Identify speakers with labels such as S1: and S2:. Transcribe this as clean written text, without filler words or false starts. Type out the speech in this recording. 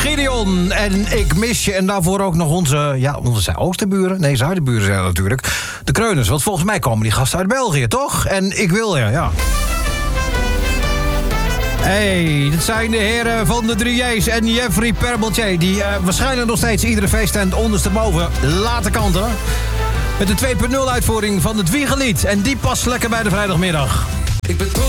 S1: Gideon en Ik mis je. En daarvoor ook nog onze oosterburen. Nee, zuidenburen zijn natuurlijk. De Kreuners, want volgens mij komen die gasten uit België, toch? En Ik wil ja. Hey, dit zijn de heren van de 3J's en Jeffrey Perbeltje... die waarschijnlijk nog steeds iedere feesttent ondersteboven laten kanten. Met de 2.0 uitvoering van het Wiegelied. En die past lekker bij de vrijdagmiddag.
S2: Ik ben trots